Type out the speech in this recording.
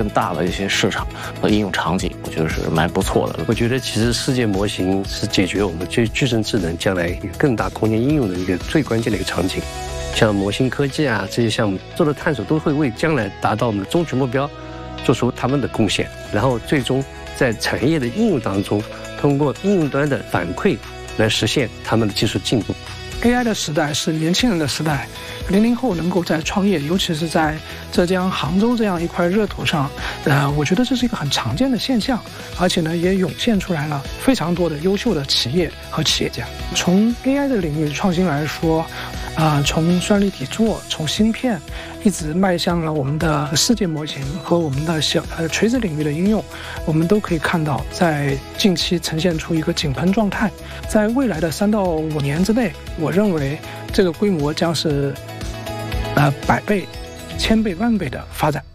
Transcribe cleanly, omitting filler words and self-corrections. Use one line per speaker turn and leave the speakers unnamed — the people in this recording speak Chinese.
大的一些市场和应用场景，我觉得是蛮不错的。
我觉得其实世界模型是解决我们矩阵智能将来一个更大空间应用的一个最关键的一个场景。像模型科技啊这些项目做的探索，都会为将来达到我们的终极目标做出他们的贡献，然后最终在产业的应用当中，通过应用端的反馈来实现他们的技术进步。
AI 的时代是年轻人的时代，00后能够在创业，尤其是在浙江杭州这样一块热土上，我觉得这是一个很常见的现象，而且呢，也涌现出来了非常多的优秀的企业和企业家。从 AI 的领域创新来说，从算力体作，从芯片，一直迈向了我们的世界模型和我们的垂直领域的应用，我们都可以看到，在近期呈现出一个井喷状态。在未来的3到5年之内，我认为这个规模将是100倍、1000倍、10000倍的发展。